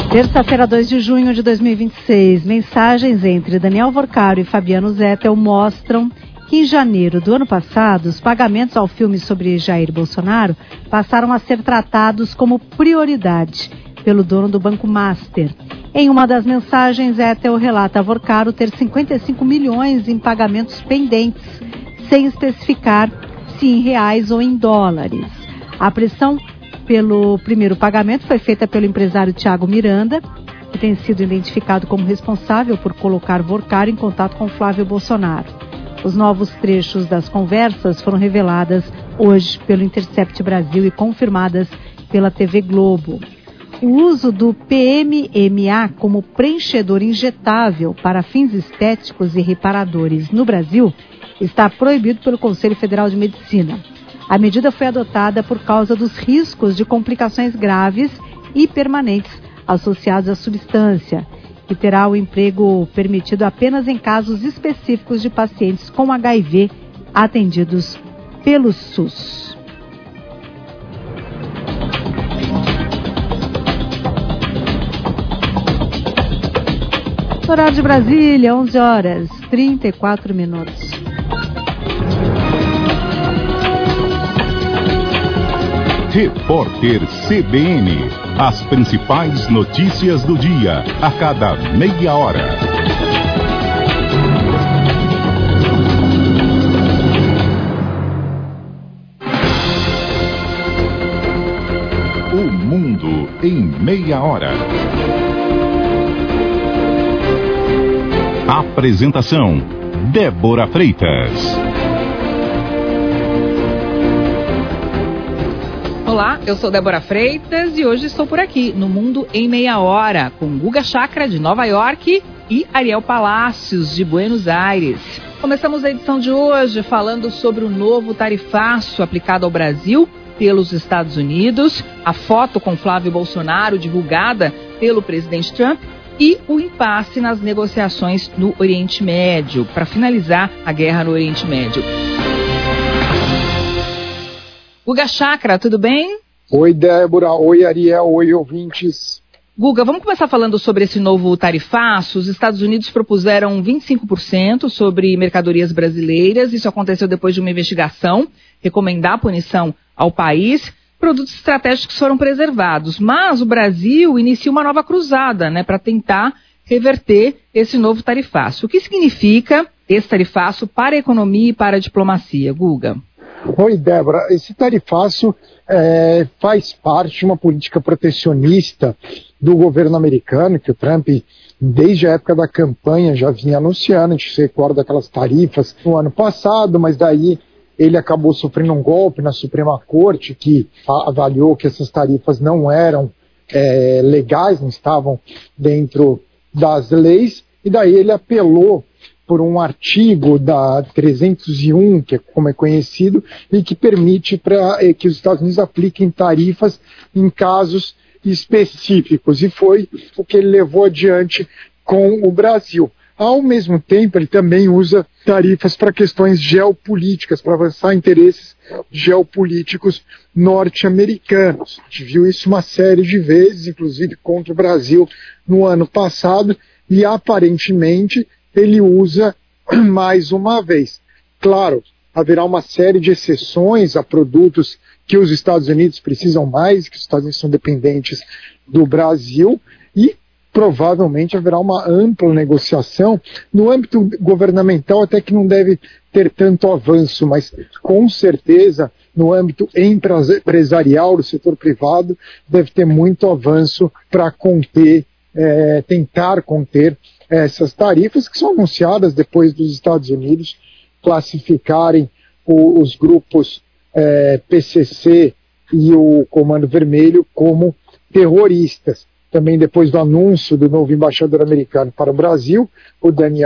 Terça-feira, 2 de junho de 2026, mensagens entre Daniel Vorcaro e Fabiano Zettel mostram que em janeiro do ano passado, os pagamentos ao filme sobre Jair Bolsonaro passaram a ser tratados como prioridade pelo dono do Banco Master. Em uma das mensagens, Zettel relata a Vorcaro ter 55 milhões em pagamentos pendentes, sem especificar se em reais ou em dólares. A pressão pelo primeiro pagamento foi feita pelo empresário Thiago Miranda, que tem sido identificado como responsável por colocar Vorcaro em contato com Flávio Bolsonaro. Os novos trechos das conversas foram reveladas hoje pelo Intercept Brasil e confirmadas pela TV Globo. O uso do PMMA como preenchedor injetável para fins estéticos e reparadores no Brasil está proibido pelo Conselho Federal de Medicina. A medida foi adotada por causa dos riscos de complicações graves e permanentes associados à substância, que terá o emprego permitido apenas em casos específicos de pacientes com HIV atendidos pelo SUS. Horário de Brasília, 11 horas, 34 minutos. Repórter CBN. As principais notícias do dia, a cada meia hora. O mundo em meia hora. Apresentação: Débora Freitas. Olá, eu sou Débora Freitas e hoje estou por aqui no Mundo em Meia Hora com Guga Chakra de Nova York e Ariel Palacios de Buenos Aires. Começamos a edição de hoje falando sobre o novo tarifaço aplicado ao Brasil pelos Estados Unidos, a foto com Flávio Bolsonaro divulgada pelo presidente Trump e o impasse nas negociações no Oriente Médio, para finalizar a guerra no Oriente Médio. Guga Chakra, tudo bem? Oi, Débora. Oi, Ariel. Oi, ouvintes. Guga, vamos começar falando sobre esse novo tarifaço. Os Estados Unidos propuseram 25% sobre mercadorias brasileiras. Isso aconteceu depois de uma investigação recomendar a punição ao país. Produtos estratégicos foram preservados, mas o Brasil inicia uma nova cruzada, para tentar reverter esse novo tarifaço. O que significa esse tarifaço para a economia e para a diplomacia, Guga? Oi, Débora. Esse tarifaço faz parte de uma política protecionista do governo americano, que o Trump, desde a época da campanha, já vinha anunciando. A gente se recorda daquelas tarifas no ano passado, mas daí ele acabou sofrendo um golpe na Suprema Corte, que avaliou que essas tarifas não eram legais, não estavam dentro das leis, e daí ele apelou por um artigo da 301, que como é conhecido, e que permite que os Estados Unidos apliquem tarifas em casos específicos, e foi o que ele levou adiante com o Brasil. Ao mesmo tempo, ele também usa tarifas para questões geopolíticas, para avançar interesses geopolíticos norte-americanos. A gente viu isso uma série de vezes, inclusive contra o Brasil no ano passado, e aparentemente ele usa mais uma vez. Claro, haverá uma série de exceções a produtos que os Estados Unidos precisam mais, que os Estados Unidos são dependentes do Brasil, e provavelmente haverá uma ampla negociação no âmbito governamental, até que não deve ter tanto avanço, mas com certeza no âmbito empresarial, do setor privado, deve ter muito avanço para tentar conter essas tarifas, que são anunciadas depois dos Estados Unidos classificarem os grupos PCC e o Comando Vermelho como terroristas. Também depois do anúncio do novo embaixador americano para o Brasil, o Daniel